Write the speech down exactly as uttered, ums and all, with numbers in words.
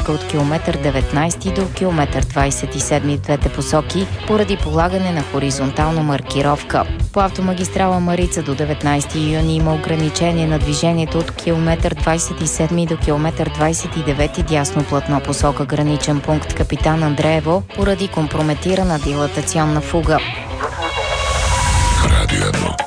участъка от километър деветнайсети до километър двайсет и седми в двете посоки, поради полагане на хоризонтална маркировка. По автомагистрала Марица до деветнайсети юни има ограничение на движението от километър двайсет и седми до километър двайсет и девети дясно платно посока граничен пункт Капитан Андреево, поради компрометирана дилатационна фуга. Радио едно.